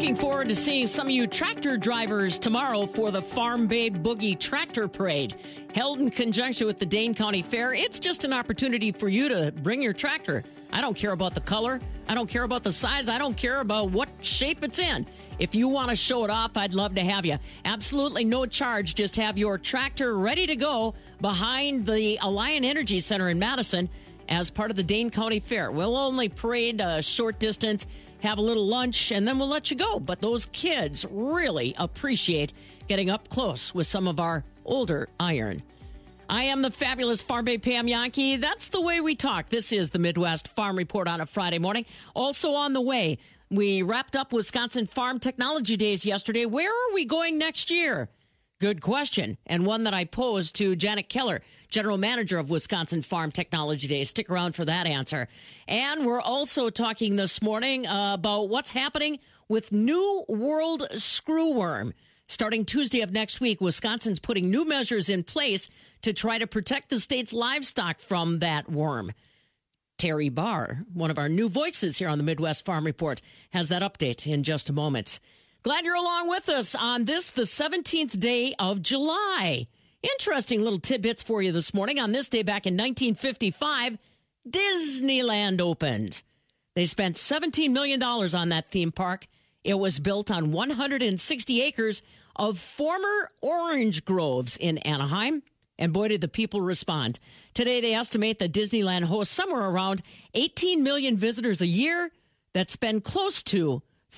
Looking forward to seeing some of you tractor drivers tomorrow for the Farm Babe Boogie Tractor Parade. Held in conjunction with the Dane County Fair, it's just an opportunity for you to bring your tractor. I don't care about the color. I don't care about the size. I don't care about what shape it's in. If you want to show it off, I'd love to have you. Absolutely no charge. Just have your tractor ready to go behind the Alliant Energy Center in Madison as part of the Dane County Fair. We'll only parade a short distance, have a little lunch, and then we'll let you go. But those kids really appreciate getting up close with some of our older iron. I am the fabulous Farm Babe Pam Jahnke. That's the way we talk. This is the Midwest Farm Report on a Friday morning. Also on the way, we wrapped up Wisconsin Farm Technology Days yesterday. Where are we going next year? Good question, and one that I posed to Janet Keller, General Manager of Wisconsin Farm Technology Days. Stick around for that answer. And we're also talking this morning about what's happening with New World screwworm. Starting Tuesday of next week, Wisconsin's putting new measures in place to try to protect the state's livestock from that worm. Terry Barr, one of our new voices here on the Midwest Farm Report, has that update in just a moment. Glad you're along with us on this, the 17th day of July. Interesting little tidbits for you this morning. On this day back in 1955, Disneyland opened. They spent $17 million on that theme park. It was built on 160 acres of former orange groves in Anaheim. And boy, did the people respond. Today, they estimate that Disneyland hosts somewhere around 18 million visitors a year that spend close to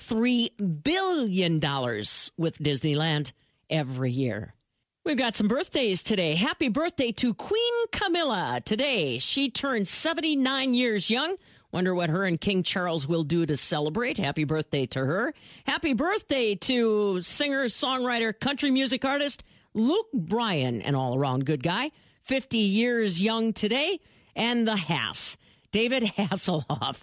$3 billion with Disneyland every year. We've got some birthdays today. Happy birthday to Queen Camilla today. She turned 79 years young. Wonder what her and King Charles will do to celebrate. Happy birthday to her. Happy birthday to singer, songwriter, country music artist Luke Bryan, an all-around good guy. 50 years young today. And the Hass, David Hasselhoff,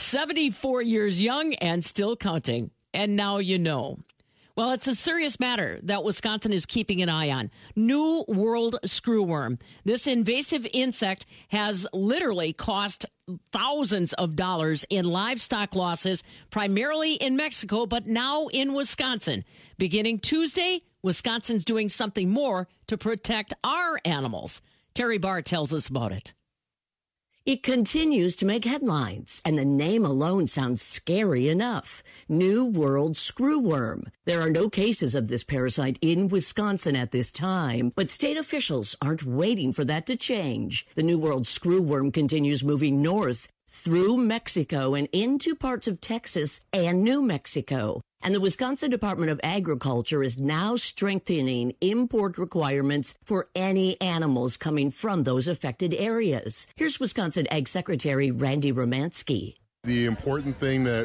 74 years young and still counting. And now you know. Well, it's a serious matter that Wisconsin is keeping an eye on. New World screwworm. This invasive insect has literally cost thousands of dollars in livestock losses, primarily in Mexico, but now in Wisconsin. Beginning Tuesday, Wisconsin's doing something more to protect our animals. Terry Barr tells us about it. It continues to make headlines, and the name alone sounds scary enough. New World screwworm. There are no cases of this parasite in Wisconsin at this time, but state officials aren't waiting for that to change. The New World screwworm continues moving north through Mexico and into parts of Texas and New Mexico. And the Wisconsin Department of Agriculture is now strengthening import requirements for any animals coming from those affected areas. Here's Wisconsin Ag Secretary Randy Romanski. The important thing that